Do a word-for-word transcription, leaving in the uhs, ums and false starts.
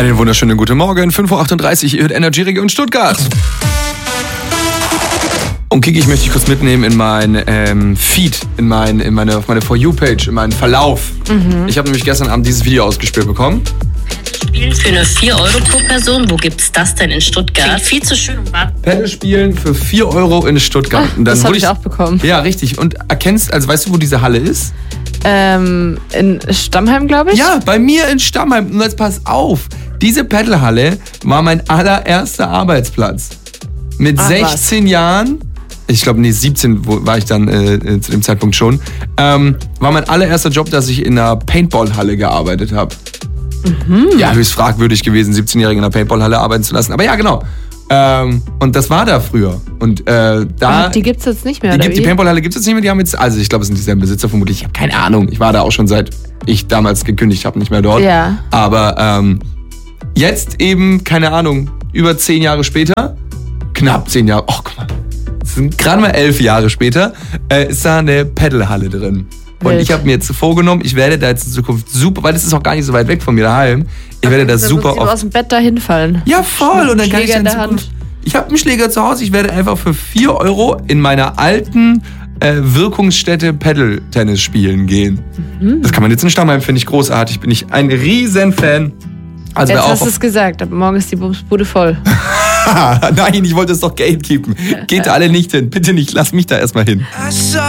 Einen wunderschönen guten Morgen, fünf Uhr achtunddreißig, ihr hört Energy Region Stuttgart. Und Kiki, ich möchte dich kurz mitnehmen in mein ähm, Feed, in, mein, in meine, auf meine For You-Page, in meinen Verlauf. Mhm. Ich habe nämlich gestern Abend dieses Video ausgespielt bekommen. Spielen für nur vier Euro pro Person. Wo gibt's das denn in Stuttgart? Klingt viel zu schön und warm. Paddle spielen für vier Euro in Stuttgart. Ach, und dann das habe ich auch bekommen. Ja, richtig. Und erkennst, also weißt du, wo diese Halle ist? Ähm, in Stammheim, glaube ich. Ja, bei mir in Stammheim. Und jetzt pass auf, diese Paddlehalle war mein allererster Arbeitsplatz. Mit Ach, sechzehn was? Jahren, ich glaube, nee, siebzehn war ich dann äh, zu dem Zeitpunkt schon, ähm, war mein allererster Job, dass ich in einer Paintballhalle gearbeitet habe. Mhm. Ja, höchst fragwürdig gewesen, siebzehnjährigen in einer Paintballhalle arbeiten zu lassen. Aber ja, genau. Ähm, und das war da früher. Und äh, da. Ach, die gibt's jetzt nicht mehr, die oder gibt, wie? Die Paintballhalle gibt es jetzt nicht mehr. Die haben jetzt, also ich glaube, es sind dieselben Besitzer vermutlich. Ich habe keine Ahnung. Ich war da auch schon seit ich damals gekündigt habe, nicht mehr dort. Ja. Aber ähm, jetzt eben, keine Ahnung, über zehn Jahre später, knapp zehn Jahre, oh guck mal, das sind gerade mal elf Jahre später, äh, ist da eine Paddlehalle drin. Und Wild. ich habe mir jetzt vorgenommen, ich werde da jetzt in Zukunft super, weil das ist auch gar nicht so weit weg von mir daheim, ich werde da super oft... aus dem Bett dahin fallen. Ja, voll. Und dann kann ich Schläger in in der Zukunft, Hand. ich habe einen Schläger zu Hause, ich werde einfach für vier Euro in meiner alten äh, Wirkungsstätte Paddle-Tennis spielen gehen. Mhm. Das kann man jetzt in Stammheim, finde ich großartig, bin ich ein Riesenfan. Also jetzt auch hast du es gesagt, ab morgen ist die Bumsbude voll. Nein, ich wollte es doch gatekeepen. Geht da alle nicht hin. Bitte nicht, lass mich da erstmal hin.